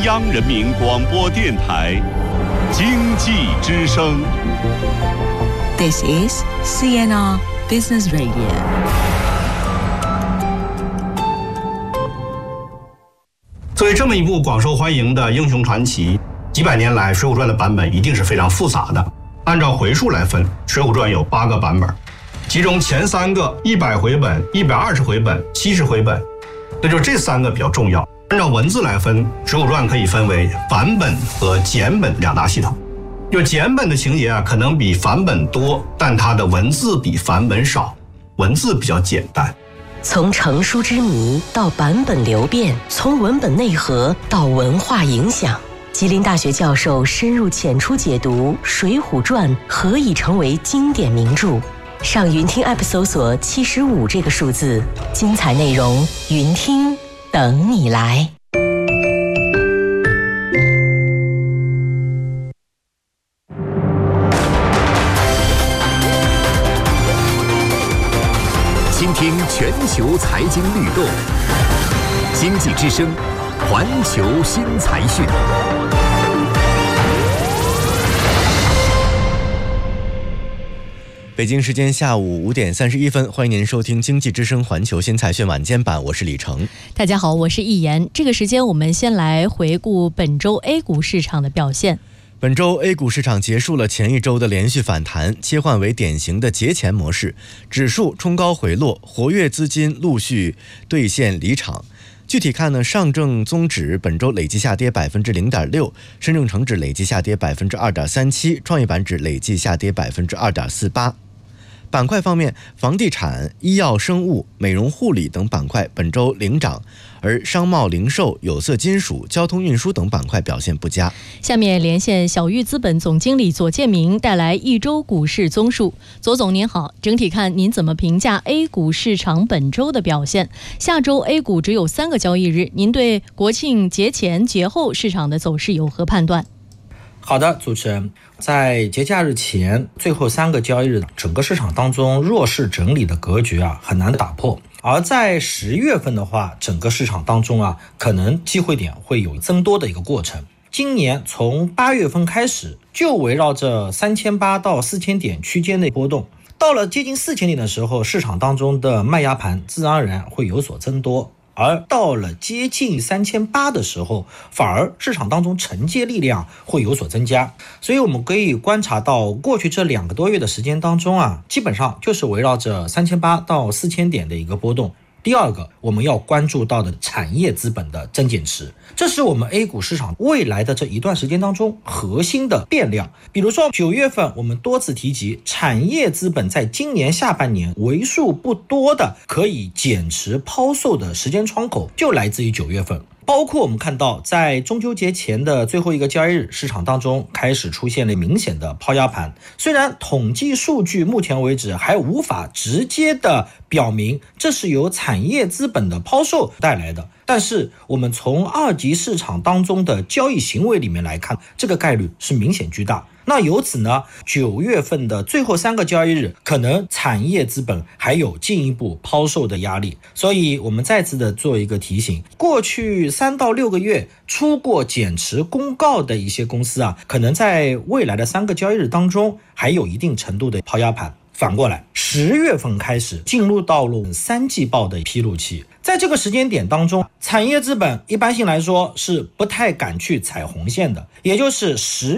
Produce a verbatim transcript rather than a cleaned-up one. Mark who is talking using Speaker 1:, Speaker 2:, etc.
Speaker 1: 央人民广播电台经济之声。
Speaker 2: This is C N R Business Radio。
Speaker 3: 作为这么一部广受欢迎的英雄传奇，几百年来《水浒传》的版本一定是非常复杂的。按照回数来分，《水浒传》有八个版本，其中前三个一百回本、一百二十回本、七十回本，那就这三个比较重要。按照文字来分，《水浒传》可以分为繁本和简本两大系统。就简本的情节啊，可能比繁本多，但它的文字比繁本少，文字比较简单。
Speaker 4: 从成书之谜到版本流变，从文本内核到文化影响，吉林大学教授深入浅出解读《水浒传》何以成为经典名著。上云听 App 搜索七十五这个数字，精彩内容云听等你来。
Speaker 5: 倾听全球财经律动，经济之声，环球新财讯。
Speaker 6: 北京时间下午五点三十一分，欢迎您收听经济之声环球新财讯晚间版，我是李成。
Speaker 7: 大家好，我是易言。这个时间我们先来回顾本周 A 股市场的表现。
Speaker 6: 本周 A 股市场结束了前一周的连续反弹，切换为典型的节前模式，指数冲高回落，活跃资金陆续兑现离场。具体看呢，上证综指本周累计下跌 百分之零点六， 深证成指累计下跌 百分之二点三七， 创业板指累计下跌 百分之二点四八。板块方面，房地产、医药生物、美容护理等板块本周领涨，而商贸零售、有色金属、交通运输等板块表现不佳。
Speaker 7: 下面连线小玉资本总经理左建明，带来一周股市综述。左总您好，整体看您怎么评价 A 股市场本周的表现？下周 A 股只有三个交易日，您对国庆节前节后市场的走势有何判断？
Speaker 8: 好的，主持人，在节假日前最后三个交易日，整个市场当中弱势整理的格局啊很难打破。而在十月份的话，整个市场当中啊可能机会点会有增多的一个过程。今年从八月份开始，就围绕着三千八到四千点区间内波动，到了接近四千点的时候，市场当中的卖压盘自然而然会有所增多。而到了接近三千八的时候，反而市场当中承接力量会有所增加。所以我们可以观察到，过去这两个多月的时间当中啊，基本上就是围绕着三千八到四千点的一个波动。第二个，我们要关注到的产业资本的增减持，这是我们 A 股市场未来的这一段时间当中核心的变量。比如说九月份我们多次提及，产业资本在今年下半年为数不多的可以减持抛售的时间窗口就来自于九月份。包括我们看到在中秋节前的最后一个交易日，市场当中开始出现了明显的抛压盘。虽然统计数据目前为止还无法直接的表明这是由产业资本的抛售带来的，但是我们从二级市场当中的交易行为里面来看，这个概率是明显巨大。那由此呢，九月份的最后三个交易日，可能产业资本还有进一步抛售的压力。所以我们再次的做一个提醒，过去三到六个月出过减持公告的一些公司啊，可能在未来的三个交易日当中还有一定程度的抛压盘。反过来，十月份开始进入到了三季报的披露期，在这个时间点当中，产业资本一般性来说是不太敢去踩红线的，也就是十